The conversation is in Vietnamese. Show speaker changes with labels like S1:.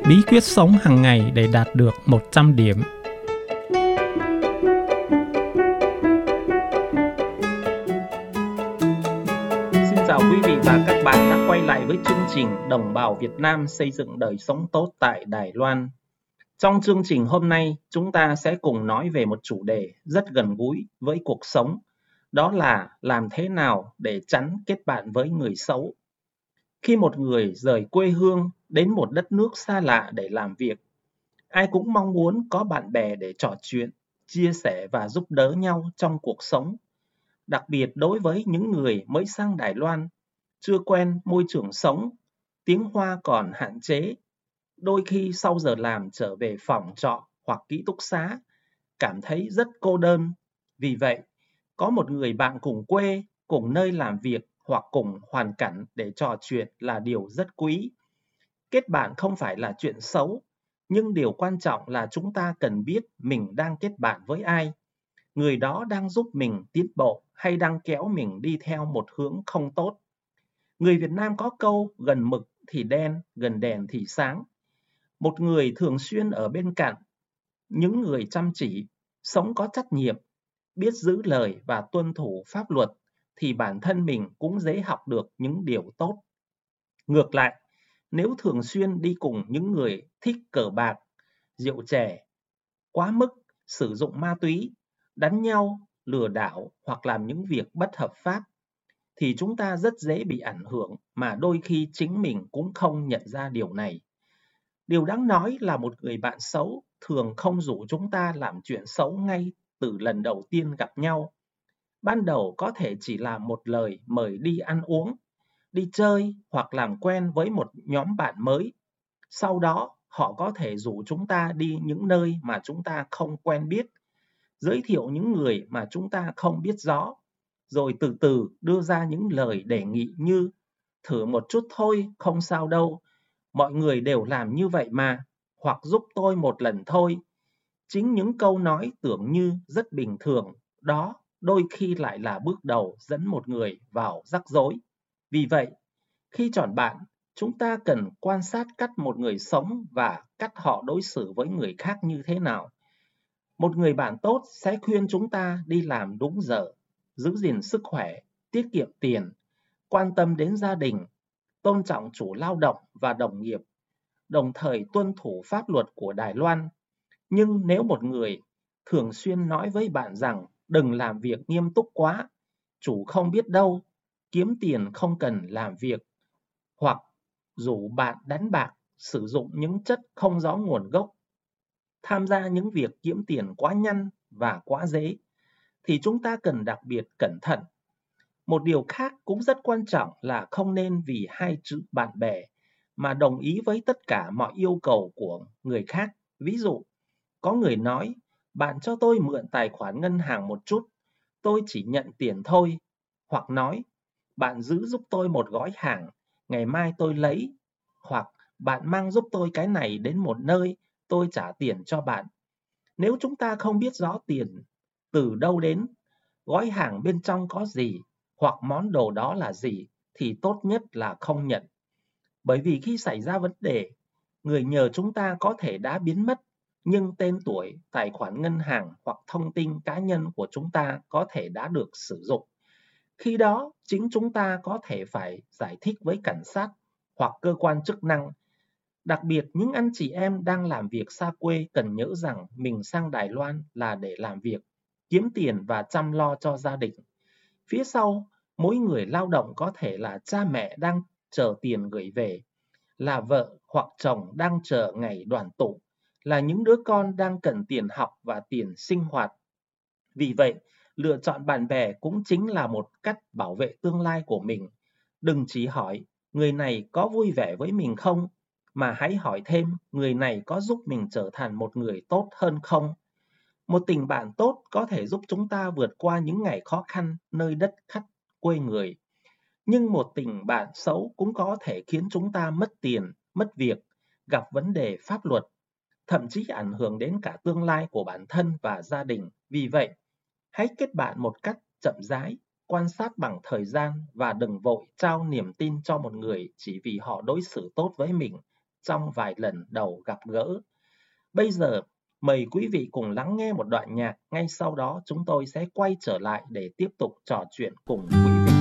S1: Bí quyết sống hàng ngày để đạt được 100 điểm.
S2: Xin chào quý vị và các bạn đã quay lại với chương trình Đồng bào Việt Nam xây dựng đời sống tốt tại Đài Loan. Trong chương trình hôm nay, chúng ta sẽ cùng nói về một chủ đề rất gần gũi với cuộc sống. Đó là làm thế nào để tránh kết bạn với người xấu. Khi một người rời quê hương đến một đất nước xa lạ để làm việc, ai cũng mong muốn có bạn bè để trò chuyện, chia sẻ và giúp đỡ nhau trong cuộc sống. Đặc biệt đối với những người mới sang Đài Loan, chưa quen môi trường sống, tiếng Hoa còn hạn chế. Đôi khi sau giờ làm trở về phòng trọ hoặc ký túc xá, cảm thấy rất cô đơn. Vì vậy, có một người bạn cùng quê, cùng nơi làm việc hoặc cùng hoàn cảnh để trò chuyện là điều rất quý. Kết bạn không phải là chuyện xấu, nhưng điều quan trọng là chúng ta cần biết mình đang kết bạn với ai. Người đó đang giúp mình tiến bộ hay đang kéo mình đi theo một hướng không tốt. Người Việt Nam có câu gần mực thì đen, gần đèn thì sáng. Một người thường xuyên ở bên cạnh, những người chăm chỉ, sống có trách nhiệm, biết giữ lời và tuân thủ pháp luật thì bản thân mình cũng dễ học được những điều tốt. Ngược lại, nếu thường xuyên đi cùng những người thích cờ bạc, rượu chè, quá mức, sử dụng ma túy, đánh nhau, lừa đảo hoặc làm những việc bất hợp pháp, thì chúng ta rất dễ bị ảnh hưởng mà đôi khi chính mình cũng không nhận ra điều này. Điều đáng nói là một người bạn xấu thường không rủ chúng ta làm chuyện xấu ngay từ lần đầu tiên gặp nhau. Ban đầu có thể chỉ là một lời mời đi ăn uống, đi chơi hoặc làm quen với một nhóm bạn mới. Sau đó, họ có thể rủ chúng ta đi những nơi mà chúng ta không quen biết, giới thiệu những người mà chúng ta không biết rõ, rồi từ từ đưa ra những lời đề nghị như thử một chút thôi, không sao đâu, mọi người đều làm như vậy mà, hoặc giúp tôi một lần thôi. Chính những câu nói tưởng như rất bình thường, đó đôi khi lại là bước đầu dẫn một người vào rắc rối. Vì vậy, khi chọn bạn, chúng ta cần quan sát cách một người sống và cách họ đối xử với người khác như thế nào. Một người bạn tốt sẽ khuyên chúng ta đi làm đúng giờ, giữ gìn sức khỏe, tiết kiệm tiền, quan tâm đến gia đình, tôn trọng chủ lao động và đồng nghiệp, đồng thời tuân thủ pháp luật của Đài Loan. Nhưng nếu một người thường xuyên nói với bạn rằng đừng làm việc nghiêm túc quá, chủ không biết đâu, kiếm tiền không cần làm việc, hoặc rủ bạn đánh bạc, sử dụng những chất không rõ nguồn gốc, tham gia những việc kiếm tiền quá nhanh và quá dễ, thì chúng ta cần đặc biệt cẩn thận. Một điều khác cũng rất quan trọng là không nên vì hai chữ bạn bè mà đồng ý với tất cả mọi yêu cầu của người khác. Ví dụ, có người nói, bạn cho tôi mượn tài khoản ngân hàng một chút, tôi chỉ nhận tiền thôi. Hoặc nói, bạn giữ giúp tôi một gói hàng, ngày mai tôi lấy. Hoặc bạn mang giúp tôi cái này đến một nơi, tôi trả tiền cho bạn. Nếu chúng ta không biết rõ tiền từ đâu đến, gói hàng bên trong có gì, hoặc món đồ đó là gì, thì tốt nhất là không nhận. Bởi vì khi xảy ra vấn đề, người nhờ chúng ta có thể đã biến mất, nhưng tên tuổi, tài khoản ngân hàng hoặc thông tin cá nhân của chúng ta có thể đã được sử dụng. Khi đó, chính chúng ta có thể phải giải thích với cảnh sát hoặc cơ quan chức năng. Đặc biệt, những anh chị em đang làm việc xa quê cần nhớ rằng mình sang Đài Loan là để làm việc, kiếm tiền và chăm lo cho gia đình. Phía sau, mỗi người lao động có thể là cha mẹ đang chờ tiền gửi về, là vợ hoặc chồng đang chờ ngày đoàn tụ, là những đứa con đang cần tiền học và tiền sinh hoạt. Vì vậy, lựa chọn bạn bè cũng chính là một cách bảo vệ tương lai của mình. Đừng chỉ hỏi người này có vui vẻ với mình không, mà hãy hỏi thêm người này có giúp mình trở thành một người tốt hơn không. Một tình bạn tốt có thể giúp chúng ta vượt qua những ngày khó khăn nơi đất khách quê người. Nhưng một tình bạn xấu cũng có thể khiến chúng ta mất tiền, mất việc, gặp vấn đề pháp luật, thậm chí ảnh hưởng đến cả tương lai của bản thân và gia đình. Vì vậy, hãy kết bạn một cách chậm rãi, quan sát bằng thời gian và đừng vội trao niềm tin cho một người chỉ vì họ đối xử tốt với mình trong vài lần đầu gặp gỡ. Bây giờ, mời quý vị cùng lắng nghe một đoạn nhạc, ngay sau đó chúng tôi sẽ quay trở lại để tiếp tục trò chuyện cùng quý vị.